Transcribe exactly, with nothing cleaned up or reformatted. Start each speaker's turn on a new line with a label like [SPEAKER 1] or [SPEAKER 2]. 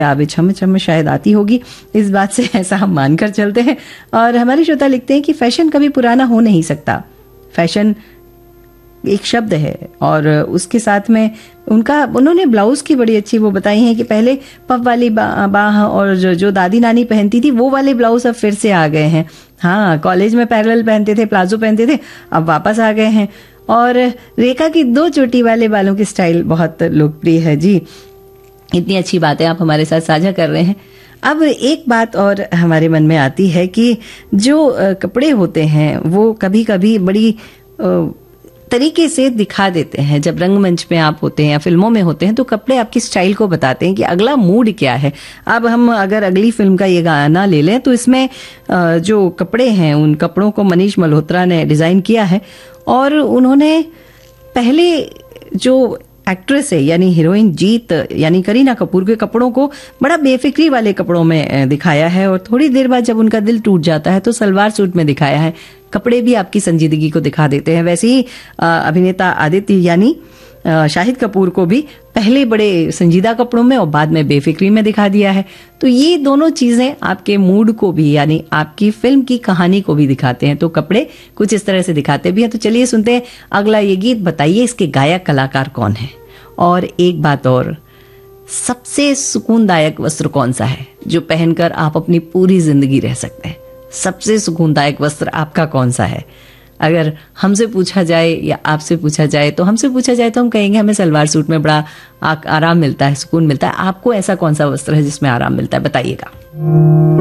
[SPEAKER 1] आबे छम छम शायद आती होगी, इस बात से ऐसा हम मानकर चलते हैं। और हमारे श्रोता लिखते हैं कि फैशन कभी पुराना हो नहीं सकता, फैशन एक शब्द है। और उसके साथ में उनका उन्होंने ब्लाउज की बड़ी अच्छी वो बताई है कि पहले पफ वाली बाह बा, और जो, जो दादी नानी पहनती थी वो वाले ब्लाउज अब फिर से आ गए हैं। हाँ, कॉलेज में पैरेलल पहनते थे, प्लाजो पहनते थे, अब वापस आ गए हैं। और रेखा की दो चोटी वाले बालों की स्टाइल बहुत लोकप्रिय है जी। इतनी अच्छी बातें आप हमारे साथ साझा कर रहे हैं। अब एक बात और हमारे मन में आती है कि जो कपड़े होते हैं वो कभी कभी बड़ी तरीके से दिखा देते हैं। जब रंगमंच में आप होते हैं या फिल्मों में होते हैं तो कपड़े आपकी स्टाइल को बताते हैं कि अगला मूड क्या है। अब हम अगर अगली फिल्म का ये गाना ले लें तो इसमें जो कपड़े हैं उन कपड़ों को मनीष मल्होत्रा ने डिजाइन किया है। और उन्होंने पहले जो एक्ट्रेस है यानी हीरोइन जीत यानी करीना कपूर के कपड़ों को बड़ा बेफिक्री वाले कपड़ों में दिखाया है, और थोड़ी देर बाद जब उनका दिल टूट जाता है तो सलवार सूट में दिखाया है। कपड़े भी आपकी संजीदगी को दिखा देते हैं। वैसे ही अभिनेता आदित्य यानी शाहिद कपूर को भी पहले बड़े संजीदा कपड़ों में और बाद में बेफिक्री में दिखा दिया है। तो ये दोनों चीजें आपके मूड को भी यानी आपकी फिल्म की कहानी को भी दिखाते हैं। तो कपड़े कुछ इस तरह से दिखाते भी हैं। तो चलिए सुनते हैं अगला ये गीत। बताइए इसके गायक कलाकार कौन है। और एक बात और, सबसे सुकूनदायक वस्त्र कौन सा है जो पहनकर आप अपनी पूरी जिंदगी रह सकते हैं? सबसे सुकूनदायक वस्त्र आपका कौन सा है? अगर हमसे पूछा जाए या आपसे पूछा जाए तो हमसे पूछा जाए तो हम कहेंगे हमें सलवार सूट में बड़ा आराम मिलता है, सुकून मिलता है। आपको ऐसा कौन सा वस्त्र है जिसमें आराम मिलता है? बताइएगा।